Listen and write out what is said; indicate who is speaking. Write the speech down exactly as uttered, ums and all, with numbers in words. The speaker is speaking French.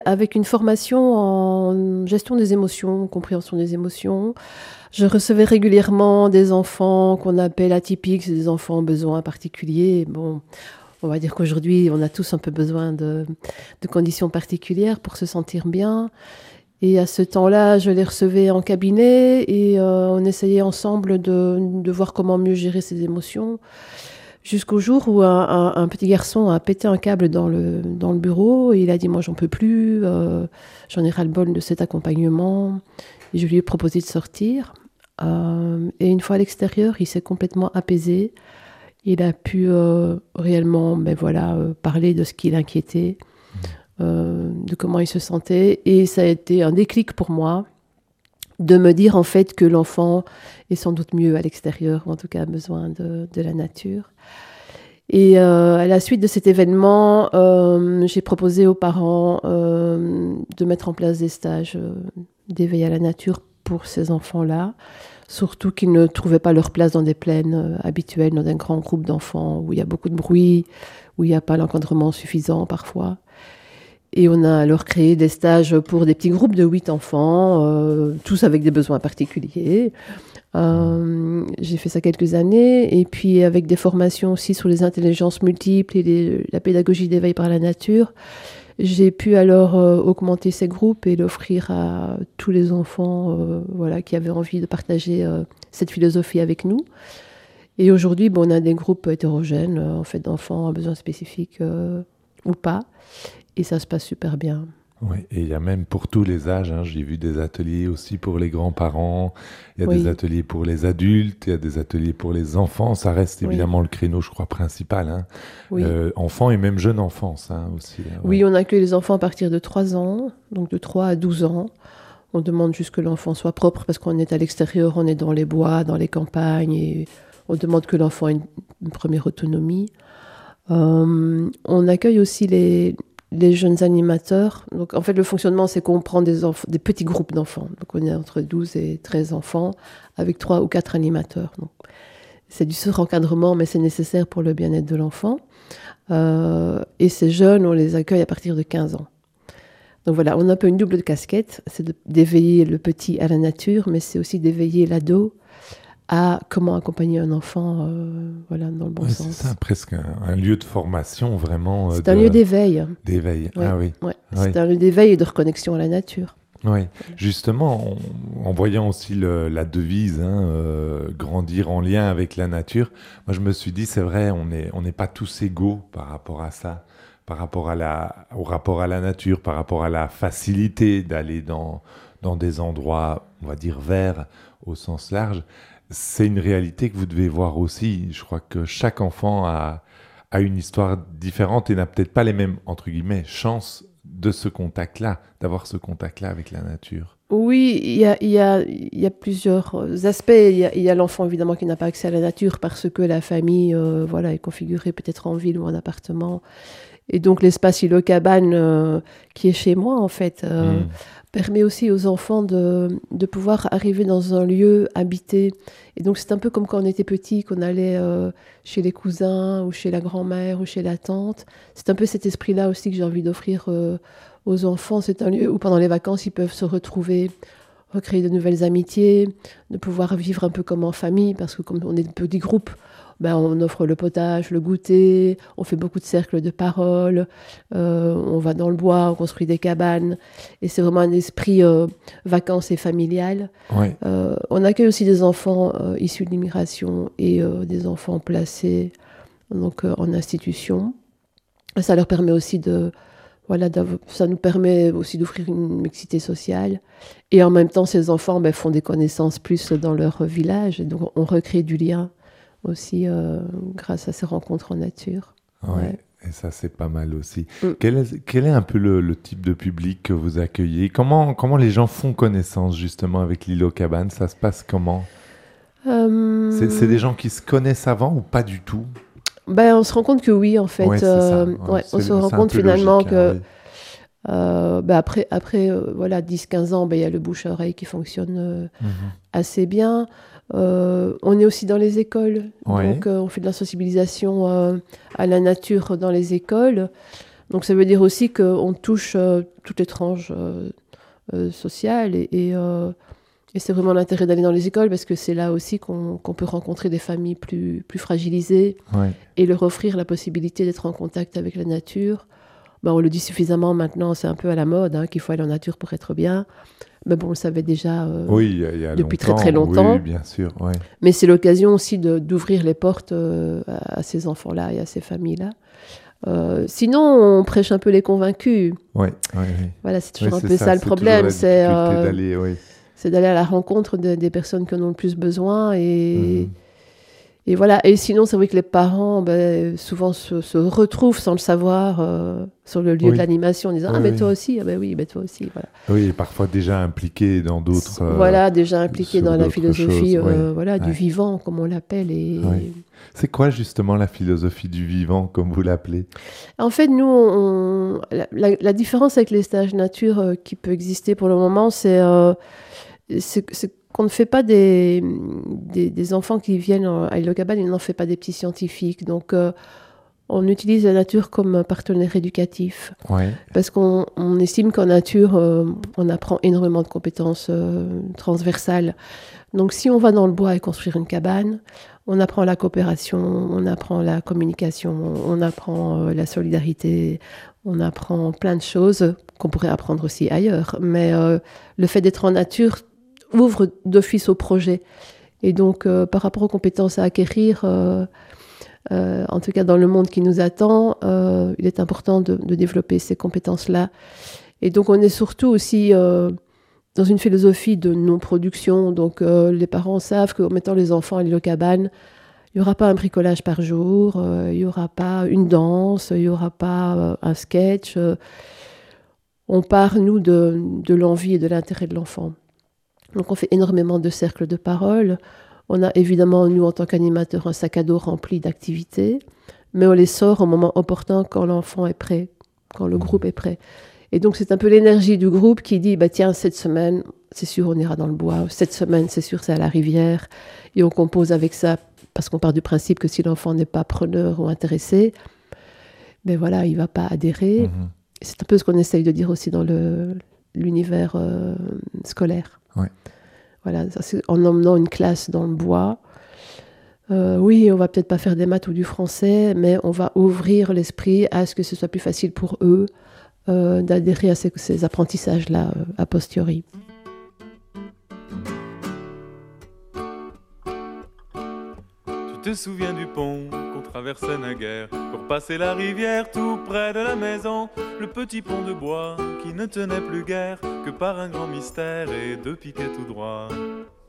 Speaker 1: Avec une formation en gestion des émotions, compréhension des émotions, je recevais régulièrement des enfants qu'on appelle atypiques, c'est des enfants en besoins particuliers. Bon, on va dire qu'aujourd'hui, on a tous un peu besoin de, de conditions particulières pour se sentir bien. Et à ce temps-là, je les recevais en cabinet et euh, on essayait ensemble de, de voir comment mieux gérer ses émotions. Jusqu'au jour où un, un, un petit garçon a pété un câble dans le, dans le bureau et il a dit « moi j'en peux plus, euh, j'en ai ras-le-bol de cet accompagnement ». Et je lui ai proposé de sortir. Euh, et une fois à l'extérieur, il s'est complètement apaisé. Il a pu euh, réellement ben voilà, euh, parler de ce qui l'inquiétait, euh, de comment il se sentait. Et ça a été un déclic pour moi de me dire en fait que l'enfant est sans doute mieux à l'extérieur, ou en tout cas a besoin de, de la nature. Et euh, à la suite de cet événement, euh, j'ai proposé aux parents euh, de mettre en place des stages euh, d'éveil à la nature pour ces enfants-là, surtout qu'ils ne trouvaient pas leur place dans des plaines euh, habituelles, dans un grand groupe d'enfants où il y a beaucoup de bruit, où il n'y a pas l'encadrement suffisant parfois. Et on a alors créé des stages pour des petits groupes de huit enfants, euh, tous avec des besoins particuliers. Euh, j'ai fait ça quelques années, et puis avec des formations aussi sur les intelligences multiples et les, la pédagogie d'éveil par la nature, j'ai pu alors euh, augmenter ces groupes et l'offrir à tous les enfants euh, voilà, qui avaient envie de partager euh, cette philosophie avec nous. Et aujourd'hui, bon, on a des groupes hétérogènes, euh, en fait, d'enfants à besoins spécifiques euh, ou pas. Et ça se passe super bien.
Speaker 2: Oui, et il y a même pour tous les âges, hein, j'ai vu des ateliers aussi pour les grands-parents, il y a
Speaker 1: Oui.
Speaker 2: des ateliers pour les adultes, il y a des ateliers pour les enfants, ça reste évidemment oui. le créneau, je crois, principal. Hein.
Speaker 1: Oui.
Speaker 2: Euh, enfants et même jeune enfance hein, aussi. Ouais.
Speaker 1: Oui, on accueille les enfants à partir de trois ans, donc de trois à douze ans. On demande juste que l'enfant soit propre parce qu'on est à l'extérieur, on est dans les bois, dans les campagnes, et on demande que l'enfant ait une, une première autonomie. Euh, on accueille aussi les... les jeunes animateurs. Donc, en fait, le fonctionnement, c'est qu'on prend des, enf- des petits groupes d'enfants. Donc, on est entre douze et treize enfants avec trois ou quatre animateurs. Donc, c'est du surencadrement, mais c'est nécessaire pour le bien-être de l'enfant. Euh, et ces jeunes, on les accueille à partir de quinze ans. Donc voilà, on a un peu une double casquette. C'est de, d'éveiller le petit à la nature, mais c'est aussi d'éveiller l'ado à comment accompagner un enfant euh, voilà, dans le bon
Speaker 2: oui,
Speaker 1: sens.
Speaker 2: C'est ça, presque un, un lieu de formation, vraiment.
Speaker 1: C'est
Speaker 2: de...
Speaker 1: un lieu d'éveil.
Speaker 2: D'éveil,
Speaker 1: ouais,
Speaker 2: ah oui.
Speaker 1: Ouais.
Speaker 2: oui.
Speaker 1: C'est un lieu d'éveil et de reconnexion à la nature.
Speaker 2: Oui, justement, on, en voyant aussi le, la devise, hein, euh, grandir en lien avec la nature, moi je me suis dit, c'est vrai, on n'est on n'est pas tous égaux par rapport à ça, par rapport à la, au rapport à la nature, par rapport à la facilité d'aller dans, dans des endroits, on va dire, verts au sens large. C'est une réalité que vous devez voir aussi. Je crois que chaque enfant a, a une histoire différente et n'a peut-être pas les mêmes, entre guillemets, chances de ce contact-là, d'avoir ce contact-là avec la nature.
Speaker 1: Oui, il y a, il y a, il y a plusieurs aspects. Il y a, il y a l'enfant, évidemment, qui n'a pas accès à la nature parce que la famille euh, voilà, est configurée peut-être en ville ou en appartement. Et donc, l'espace îlot cabane euh, qui est chez moi, en fait, euh, mmh. permet aussi aux enfants de, de pouvoir arriver dans un lieu habité. Et donc, c'est un peu comme quand on était petit, qu'on allait euh, chez les cousins ou chez la grand-mère ou chez la tante. C'est un peu cet esprit-là aussi que j'ai envie d'offrir euh, aux enfants. C'est un lieu où, pendant les vacances, ils peuvent se retrouver, recréer de nouvelles amitiés, de pouvoir vivre un peu comme en famille, parce que comme on est de petits groupes, ben, on offre le potage, le goûter, on fait beaucoup de cercles de parole, euh, on va dans le bois, on construit des cabanes, et c'est vraiment un esprit euh, vacances et familial.
Speaker 2: Ouais.
Speaker 1: Euh, on accueille aussi des enfants euh, issus de l'immigration et euh, des enfants placés donc, euh, en institution. Ça leur permet aussi de... Voilà, ça nous permet aussi d'offrir une mixité sociale. Et en même temps, ces enfants ben, font des connaissances plus dans leur village, et donc on recrée du lien aussi euh, grâce à ces rencontres en nature.
Speaker 2: Ouais,
Speaker 1: ouais.
Speaker 2: Et ça, c'est pas mal aussi. Mm. Quel est, quel est un peu le, le type de public que vous accueillez ? Comment, comment les gens font connaissance justement avec l'îlot cabane ? Ça se passe comment ? euh... c'est, c'est des gens qui se connaissent avant ou pas du tout ?
Speaker 1: Ben, on se rend compte que oui, en fait.
Speaker 2: Ouais, c'est
Speaker 1: euh,
Speaker 2: ça. Ouais,
Speaker 1: ouais,
Speaker 2: c'est,
Speaker 1: on se rend compte finalement logique, que... Hein, oui. Euh, bah après, après euh, voilà, dix quinze ans, il bah, y a le bouche à oreille qui fonctionne euh, mmh. assez bien. Euh, on est aussi dans les écoles, ouais. donc euh, on fait de la sensibilisation euh, à la nature dans les écoles. Donc ça veut dire aussi qu'on touche euh, toutes les tranches euh, euh, sociales et, et, euh, et c'est vraiment l'intérêt d'aller dans les écoles parce que c'est là aussi qu'on, qu'on peut rencontrer des familles plus, plus fragilisées
Speaker 2: Ouais.
Speaker 1: et leur offrir la possibilité d'être en contact avec la nature. Ben, on le dit suffisamment maintenant, c'est un peu à la mode, hein, qu'il faut aller en nature pour être bien. Mais bon, on le savait déjà euh,
Speaker 2: Oui, il y a, il y a
Speaker 1: depuis
Speaker 2: longtemps.
Speaker 1: très très longtemps.
Speaker 2: Oui, bien sûr. Ouais.
Speaker 1: Mais c'est l'occasion aussi de, d'ouvrir les portes euh, à, à ces enfants-là et à ces familles-là. Euh, sinon, on prêche un peu les convaincus.
Speaker 2: Oui, oui, oui.
Speaker 1: Voilà, c'est toujours
Speaker 2: Oui,
Speaker 1: un
Speaker 2: c'est
Speaker 1: peu
Speaker 2: ça,
Speaker 1: ça, le
Speaker 2: c'est toujours
Speaker 1: problème.
Speaker 2: la
Speaker 1: C'est,
Speaker 2: difficulté
Speaker 1: euh,
Speaker 2: d'aller, oui.
Speaker 1: c'est d'aller à la rencontre de- des personnes qui en ont le plus besoin. Et,
Speaker 2: Mhm.
Speaker 1: et voilà. Et sinon, c'est vrai que les parents, ben, souvent se, se retrouvent sans le savoir euh, sur le lieu
Speaker 2: Oui.
Speaker 1: de l'animation en disant
Speaker 2: Oui,
Speaker 1: ah, mais
Speaker 2: oui.
Speaker 1: toi aussi, ah, ben oui, ben toi aussi. Voilà,
Speaker 2: Oui, et parfois déjà impliqué dans d'autres. euh,
Speaker 1: voilà déjà impliqué
Speaker 2: sur
Speaker 1: dans la
Speaker 2: d'autres
Speaker 1: philosophie
Speaker 2: choses,
Speaker 1: euh,
Speaker 2: oui.
Speaker 1: voilà, du
Speaker 2: Ouais.
Speaker 1: vivant, comme on l'appelle. Et
Speaker 2: Ouais. C'est quoi justement la philosophie du vivant, comme vous l'appelez?
Speaker 1: en fait, nous, on, la, la- la différence avec les stages nature euh, qui peut exister pour le moment, c'est euh, c'est c'est qu'on ne fait pas des, des, des enfants qui viennent à Île Cabane, on n'en fait pas des petits scientifiques. Donc, euh, on utilise la nature comme un partenaire éducatif.
Speaker 2: Ouais.
Speaker 1: Parce qu'on on estime qu'en nature, euh, on apprend énormément de compétences euh, transversales. Donc, si on va dans le bois et construire une cabane, on apprend la coopération, on apprend la communication, on apprend euh, la solidarité, on apprend plein de choses qu'on pourrait apprendre aussi ailleurs. Mais euh, le fait d'être en nature ouvre d'office au projet. Et donc, euh, par rapport aux compétences à acquérir, euh, euh, en tout cas dans le monde qui nous attend, euh, il est important de, de développer ces compétences-là. Et donc, on est surtout aussi euh, dans une philosophie de non-production. Donc, euh, les parents savent qu'en mettant les enfants à l'île aux cabanes, il n'y aura pas un bricolage par jour, euh, il n'y aura pas une danse, il n'y aura pas euh, un sketch. euh. On part, nous, de, de l'envie et de l'intérêt de l'enfant. Donc, on fait énormément de cercles de parole. On a évidemment, nous, en tant qu'animateurs, un sac à dos rempli d'activités, mais on les sort au moment opportun quand l'enfant est prêt, quand le groupe est prêt. Et donc, c'est un peu l'énergie du groupe qui dit, bah, tiens, cette semaine, c'est sûr, on ira dans le bois. Cette semaine, c'est sûr, c'est à la rivière. Et on compose avec ça, parce qu'on part du principe que si l'enfant n'est pas preneur ou intéressé, ben voilà, il ne va pas adhérer.
Speaker 2: Mhm.
Speaker 1: C'est un peu ce qu'on essaye de dire aussi dans le, l'univers euh, scolaire.
Speaker 2: Ouais.
Speaker 1: Voilà, ça, c'est en emmenant une classe dans le bois. Euh, oui, on va peut-être pas faire des maths ou du français, mais on va ouvrir l'esprit à ce que ce soit plus facile pour eux euh, d'adhérer à ces, ces apprentissages-là euh, a posteriori.
Speaker 3: Tu te souviens du pont qu'on traversait naguère pour passer la rivière tout près de la maison, le petit pont de bois qui ne tenait plus guère que par un grand mystère et deux piquets tout droits.